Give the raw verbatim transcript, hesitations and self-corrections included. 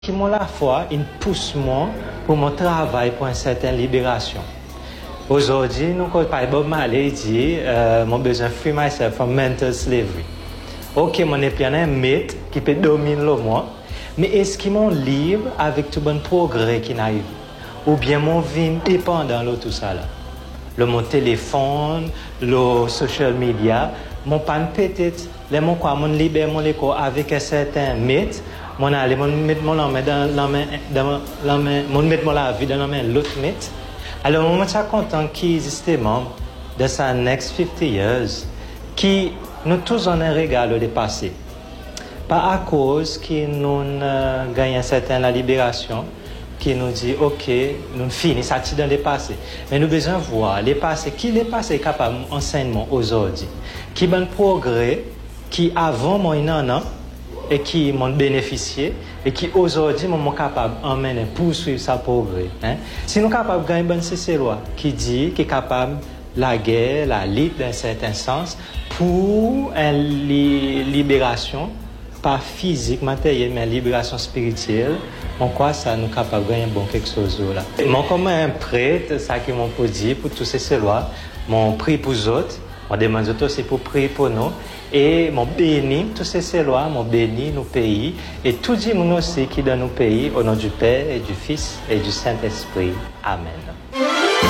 qui m'ont la foi, ils poussent moi pour mon travail pour une certaine libération. Aujourd'hui, nous, quand Bob Marley dit, euh, mon besoin de free myself from mental slavery. Ok, mon épion un mythe qui peut dominer le moi, mais est-ce qu'ils m'ont libre avec tout bon progrès qui n'arrive? Ou bien mon vie dépendant de tout ça là? Le mon téléphone, le social media, mon pan peut-être, les mon quoi, mon libère mon écho avec un certain mythe, mon aller, mon mettre mon main dans la main, dans la main, mon mettre mon la vie dans la main l'autre mythe. Alors, moi, je suis content qu'ils existent membres de sa next fifty years, qui nous tous en un regard le passé. Pas à cause qu'ils nous euh, gagnent un certain la libération, qui nous dit, OK, nous finissons ça dans le passé. Mais nous besoin voir les passés, qui les passés est capable d'enseignement aujourd'hui, qui bon progrès, qui avant moi un an, et qui m'ont bénéficié, et qui aujourd'hui sont capables d'emmener, poursuivre sa progrès. Hein? Si nous sommes capables de gagner une bonne loi qui dit qu'il est capable la guerre, la lutte d'un certain sens, pour une li libération, pas physique, matérielle, mais une libération spirituelle, en quoi ça nous capable de gagner bon quelque chose là. Moi, comme un prêtre, ça qui m'ont dit pour tous ces lois, mon prie pour les autres, on demande aussi pour prier pour nous. Et mon béni, tous ces lois, mon béni nos pays, et tout le monde aussi qui est dans nos pays, au nom du Père et du Fils et du Saint-Esprit. Amen.